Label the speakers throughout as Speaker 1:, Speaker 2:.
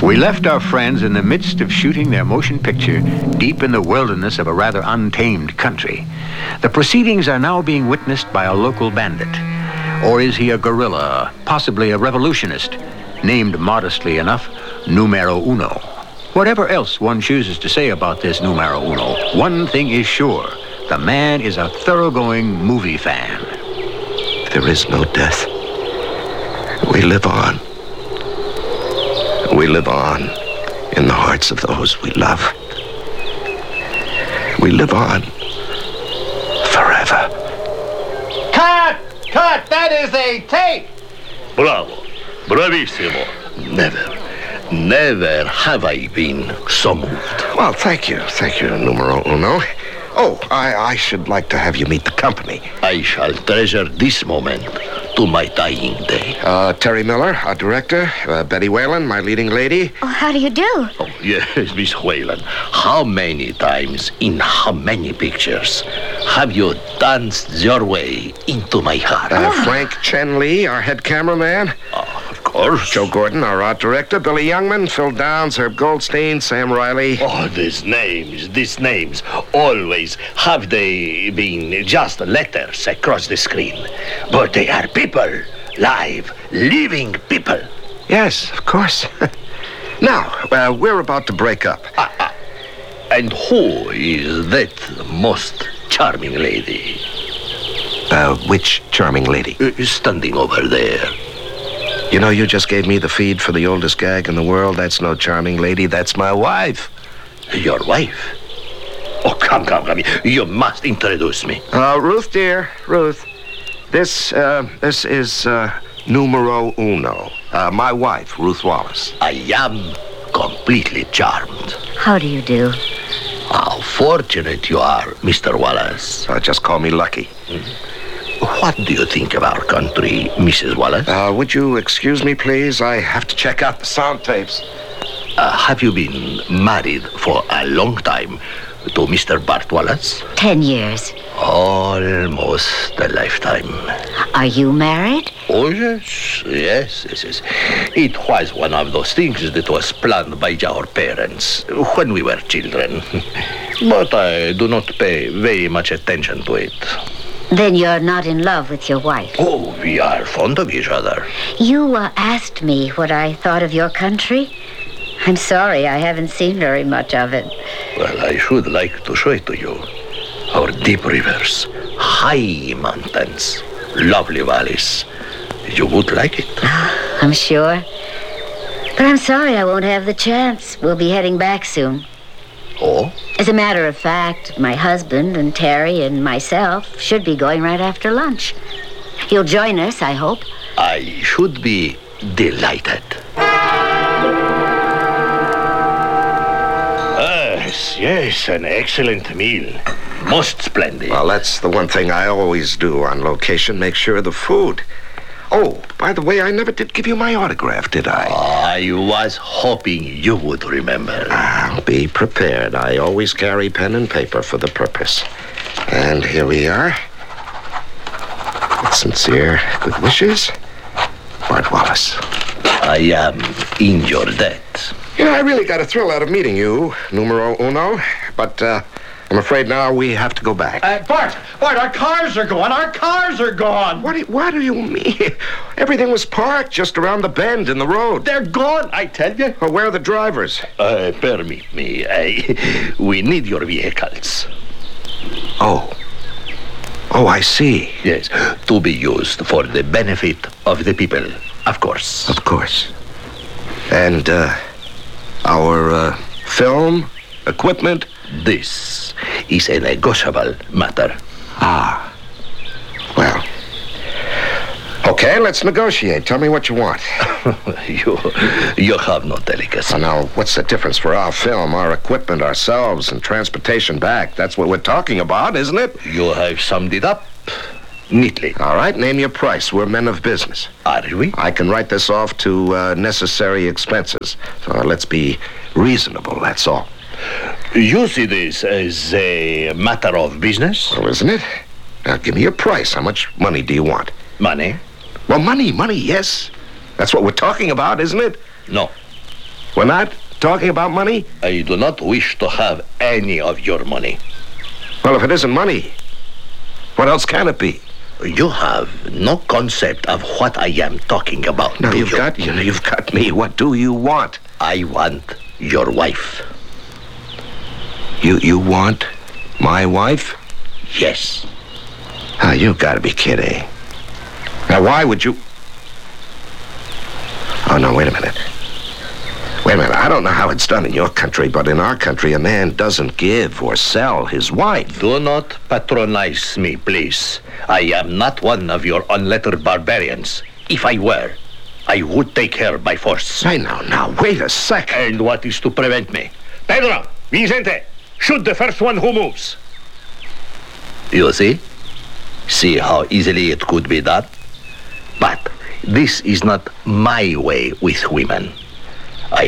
Speaker 1: We left our friends in the midst of shooting their motion picture deep in the wilderness of a rather untamed country. The proceedings are now being witnessed by a local bandit. Or is he a guerrilla, possibly a revolutionist, named modestly enough Numero Uno? Whatever else one chooses to say about this Numero Uno, one thing is sure. The man is a thoroughgoing movie fan.
Speaker 2: There is no death. We live on. We live on in the hearts of those we love. We live on forever.
Speaker 3: Cut! Cut! That is a tape!
Speaker 4: Bravo. Bravissimo. Never have I been so moved.
Speaker 2: Well, thank you. Thank you, Numero Uno. Oh, I should like to have you meet the company.
Speaker 4: I shall treasure this moment to my dying day.
Speaker 2: Terry Miller, our director. Betty Whalen, my leading lady.
Speaker 5: Oh, how do you do?
Speaker 4: Oh, yes, Miss Whalen. How many times, in how many pictures, have you danced your way into my heart?
Speaker 2: Frank Chen Lee, our head cameraman.
Speaker 4: Of course.
Speaker 2: Joe Gordon, our art director. Billy Youngman, Phil Downs, Herb Goldstein, Sam Riley.
Speaker 4: Oh, these names. Always have they been just letters across the screen. But they are people. Live, living people.
Speaker 2: Yes, of course. Now, we're about to break up.
Speaker 4: And who is that most charming lady?
Speaker 2: Which charming lady?
Speaker 4: Standing over there.
Speaker 2: You know, you just gave me the feed for the oldest gag in the world. That's no charming lady. That's my wife.
Speaker 4: Your wife? Oh, come. You must introduce me.
Speaker 2: Ruth, dear. Ruth. This is Numero Uno. My wife, Ruth Wallace.
Speaker 4: I am completely charmed.
Speaker 5: How do you do?
Speaker 4: How fortunate you are, Mr. Wallace.
Speaker 2: Just call me Lucky.
Speaker 4: What do you think of our country, Mrs. Wallace?
Speaker 2: Would you excuse me, please? I have to check out the sound tapes.
Speaker 4: Have you been married for a long time to Mr. Bart Wallace?
Speaker 5: 10 years.
Speaker 4: Almost a lifetime.
Speaker 5: Are you married?
Speaker 4: Oh, yes. It was one of those things that was planned by our parents when we were children. But I do not pay very much attention to it.
Speaker 5: Then you're not in love with your wife?
Speaker 4: Oh, we are fond of each other.
Speaker 5: You asked me what I thought of your country. I'm sorry, I haven't seen very much of it.
Speaker 4: Well, I should like to show it to you. Our deep rivers, high mountains, lovely valleys. You would like it.
Speaker 5: I'm sure. But I'm sorry I won't have the chance. We'll be heading back soon.
Speaker 4: Oh?
Speaker 5: As a matter of fact, my husband and Terry and myself should be going right after lunch. You'll join us, I hope.
Speaker 4: I should be delighted. Yes, an excellent meal. Most splendid.
Speaker 2: Well, that's the one thing I always do on location, make sure of the food. Oh, by the way, I never did give you my autograph, did I?
Speaker 4: I was hoping you would remember.
Speaker 2: I'll be prepared. I always carry pen and paper for the purpose. And here we are. With sincere good wishes, Bart Wallace.
Speaker 4: I am in your debt.
Speaker 2: You know, I really got a thrill out of meeting you, Numero Uno. But I'm afraid now we have to go back.
Speaker 3: Bart, our cars are gone. Our cars are gone.
Speaker 2: What do you mean? Everything was parked just around the bend in the road.
Speaker 3: They're gone, I tell you.
Speaker 2: Well, where are the drivers?
Speaker 4: Permit me. We need your vehicles.
Speaker 2: Oh, I see.
Speaker 4: Yes, to be used for the benefit of the people, of course.
Speaker 2: Of course. And, our film equipment?
Speaker 4: This is a negotiable matter.
Speaker 2: Well. Okay, let's negotiate. Tell me what you want.
Speaker 4: You have no delicacy.
Speaker 2: Now, what's the difference for our film, our equipment, ourselves, and transportation back? That's what we're talking about, isn't it?
Speaker 4: You have summed it up neatly.
Speaker 2: All right, name your price. We're men of business.
Speaker 4: Are we?
Speaker 2: I can write this off to necessary expenses. So let's be reasonable, that's all.
Speaker 4: You see this as a matter of business?
Speaker 2: Well, isn't it? Now, give me your price. How much money do you want?
Speaker 4: Money?
Speaker 2: Well, money, yes. That's what we're talking about, isn't it?
Speaker 4: No.
Speaker 2: We're not talking about money?
Speaker 4: I do not wish to have any of your money.
Speaker 2: Well, if it isn't money, what else can it be?
Speaker 4: You have no concept of what I am talking about.
Speaker 2: Now,
Speaker 4: do
Speaker 2: you've got me. What do you want?
Speaker 4: I want your wife.
Speaker 2: You want my wife?
Speaker 4: Yes.
Speaker 2: Oh, you gotta be kidding. Now, why would you... Oh, no, wait a minute. Wait a minute. I don't know how it's done in your country, but in our country, a man doesn't give or sell his wife.
Speaker 4: Do not patronize me, please. I am not one of your unlettered barbarians. If I were, I would take her by force.
Speaker 2: Hey, now, wait a second.
Speaker 4: And what is to prevent me? Pedro, Vicente, shoot the first one who moves. You see? See how easily it could be done? But this is not my way with women. I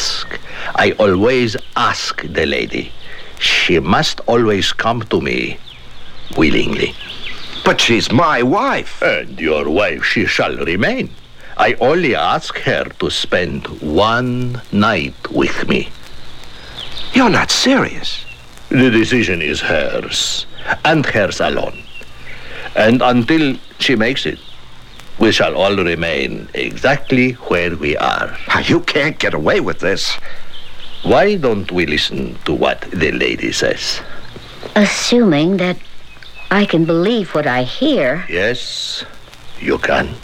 Speaker 4: always ask the lady. She must always come to me willingly.
Speaker 2: But she's my wife.
Speaker 4: And your wife she shall remain. I only ask her to spend one night with me.
Speaker 2: You're not serious.
Speaker 4: The decision is hers, and hers alone. And until she makes it, we shall all remain exactly where we are.
Speaker 2: You can't get away with this.
Speaker 4: Why don't we listen to what the lady says?
Speaker 5: Assuming that I can believe what I hear.
Speaker 4: Yes, you can.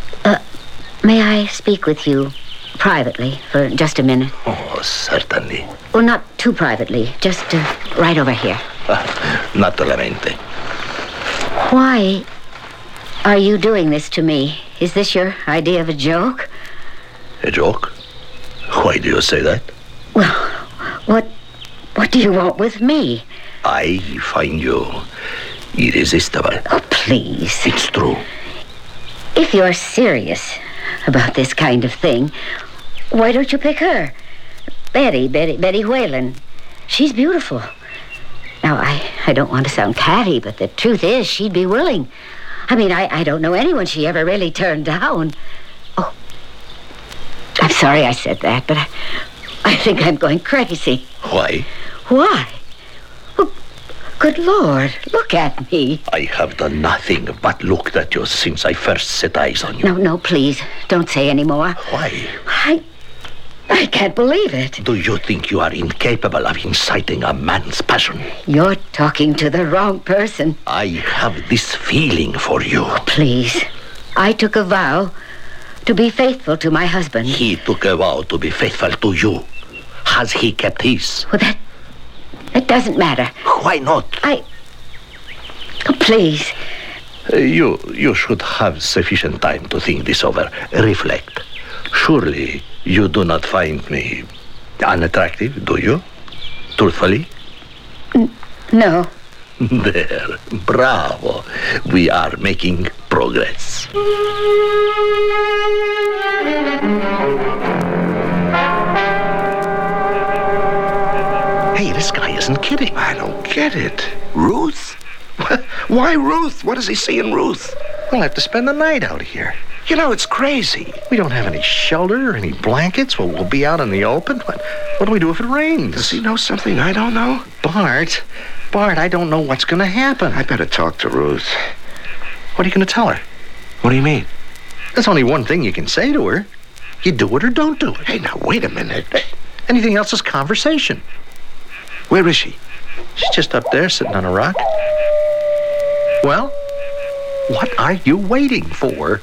Speaker 5: May I speak with you privately for just a minute?
Speaker 4: Oh, certainly.
Speaker 5: Well, not too privately. Just right over here.
Speaker 4: Naturalmente.
Speaker 5: Why are you doing this to me? Is this your idea of a joke?
Speaker 4: A joke? Why do you say that?
Speaker 5: Well, what do you want with me?
Speaker 4: I find you irresistible.
Speaker 5: Oh, please.
Speaker 4: It's true.
Speaker 5: If you're serious about this kind of thing, why don't you pick her? Betty Whalen. She's beautiful. Now, I don't want to sound catty, but the truth is she'd be willing. I mean, I don't know anyone she ever really turned down. Oh, I'm sorry I said that, but I think I'm going crazy.
Speaker 4: Why?
Speaker 5: Why? Well, good Lord, look at me.
Speaker 4: I have done nothing but looked at you since I first set eyes on you.
Speaker 5: No, please, don't say any more.
Speaker 4: Why?
Speaker 5: I can't believe it.
Speaker 4: Do you think you are incapable of inciting a man's passion?
Speaker 5: You're talking to the wrong person.
Speaker 4: I have this feeling for you.
Speaker 5: Please, I took a vow to be faithful to my husband.
Speaker 4: He took a vow to be faithful to you. Has he kept his?
Speaker 5: Well, that doesn't matter.
Speaker 4: Why not?
Speaker 5: Oh, please.
Speaker 4: You should have sufficient time to think this over. Reflect. Surely you do not find me unattractive, do you? Truthfully?
Speaker 5: No.
Speaker 4: There. Bravo. We are making progress. Hey, this guy isn't kidding.
Speaker 2: I don't get it. Ruth? Why Ruth? What does he see in Ruth?
Speaker 6: We'll have to spend the night out here.
Speaker 2: You know, it's crazy.
Speaker 6: We don't have any shelter or any blankets. We'll be out in the open. What do we do if it rains?
Speaker 2: Does he know something I don't know?
Speaker 6: Bart, I don't know what's going to happen.
Speaker 2: I better talk to Ruth.
Speaker 6: What are you going to tell her?
Speaker 2: What do you mean?
Speaker 6: There's only one thing you can say to her. You do it or don't do it.
Speaker 2: Hey, now, wait a minute.
Speaker 6: Anything else is conversation.
Speaker 2: Where is she?
Speaker 6: She's just up there sitting on a rock. Well, what are you waiting for?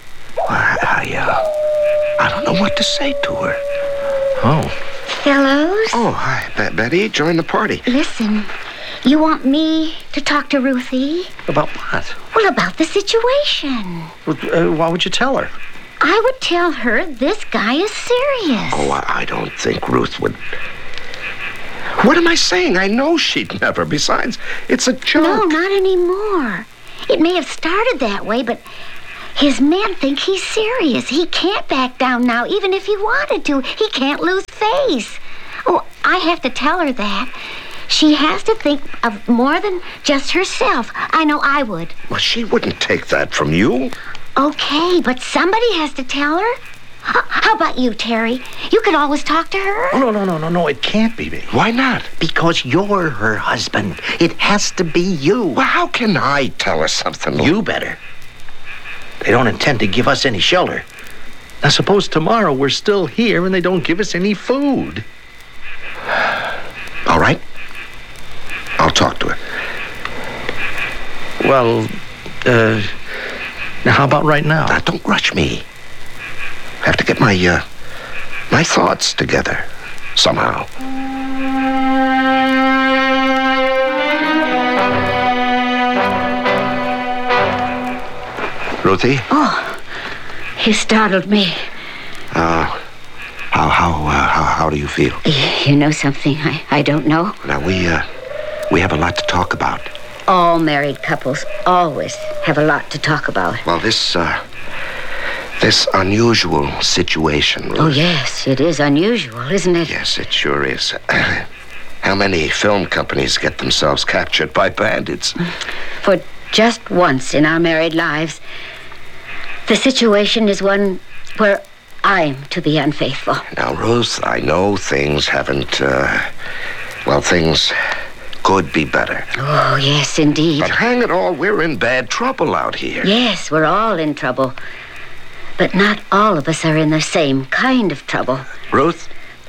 Speaker 2: I don't know what to say to her.
Speaker 6: Oh.
Speaker 5: Fellows?
Speaker 2: Oh, hi, Betty. Join the party.
Speaker 5: Listen, you want me to talk to Ruthie?
Speaker 6: About what?
Speaker 5: Well, about the situation.
Speaker 6: Why would you tell her?
Speaker 5: I would tell her this guy is serious.
Speaker 2: Oh, I don't think Ruth would... What am I saying? I know she'd never. Besides, it's a joke.
Speaker 5: No, not anymore. It may have started that way, but his men think he's serious. He can't back down now, even if he wanted to. He can't lose face. Oh, I have to tell her that. She has to think of more than just herself. I know I would.
Speaker 2: Well, she wouldn't take that from you.
Speaker 5: Okay, but somebody has to tell her. How about you, Terry? You can always talk to her.
Speaker 6: Oh, no, it can't be me.
Speaker 2: Why not?
Speaker 6: Because you're her husband. It has to be you.
Speaker 2: Well, how can I tell her something?
Speaker 6: You better. They don't intend to give us any shelter. Now, suppose tomorrow we're still here and they don't give us any food.
Speaker 2: All right. I'll talk to her.
Speaker 6: Well, now how about right now?
Speaker 2: Now, don't rush me. I have to get my thoughts together somehow. Ruthie?
Speaker 5: Oh, you startled me.
Speaker 2: How do you feel?
Speaker 5: You know something I don't know?
Speaker 2: Now, we have a lot to talk about.
Speaker 5: All married couples always have a lot to talk about.
Speaker 2: Well, this unusual situation, Ruth.
Speaker 5: Oh, yes, it is unusual, isn't it?
Speaker 2: Yes, it sure is. How many film companies get themselves captured by bandits?
Speaker 5: For just once in our married lives, the situation is one where I'm to be unfaithful.
Speaker 2: Now, Ruth, I know things haven't, things could be better.
Speaker 5: Oh, yes, indeed.
Speaker 2: But hang it all, we're in bad trouble out here.
Speaker 5: Yes, we're all in trouble. But not all of us are in the same kind of trouble.
Speaker 2: Ruth,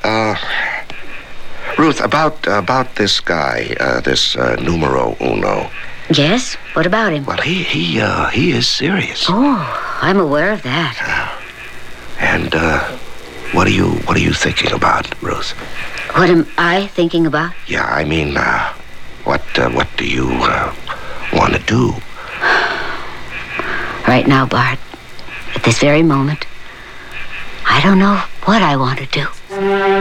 Speaker 2: about this guy, this numero uno.
Speaker 5: Yes? What about him?
Speaker 2: Well, he is serious.
Speaker 5: Oh, I'm aware of that.
Speaker 2: And what are you thinking about, Ruth?
Speaker 5: What am I thinking about?
Speaker 2: Yeah, I mean, what do you want to do?
Speaker 5: Right now, Bart, at this very moment, I don't know what I want to do.